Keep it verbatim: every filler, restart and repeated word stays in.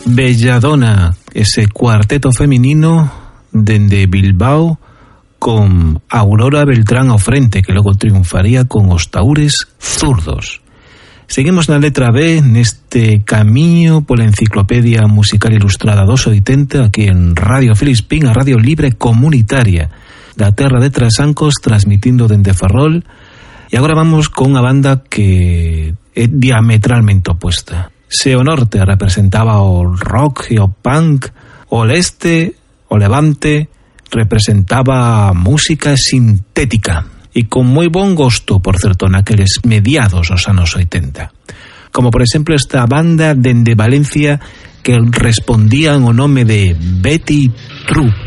Belladona, ese cuarteto feminino dende Bilbao con Aurora Beltrán ao frente, que logo triunfaría con Os Taúres Zurdos. Seguimos na letra B neste camiño pola enciclopedia musical ilustrada dos oitenta aquí en Radio Filispín, a radio libre comunitaria da terra de Trasancos, transmitindo dende Ferrol. E agora vamos con unha banda que é diametralmente opuesta. Se o norte representaba o rock e o punk, o leste, o levante, representaba música sintética e con moi bon gosto, por certo, naqueles mediados dos anos oitenta. Como por exemplo esta banda dende Valencia que respondían o nome de Betty True.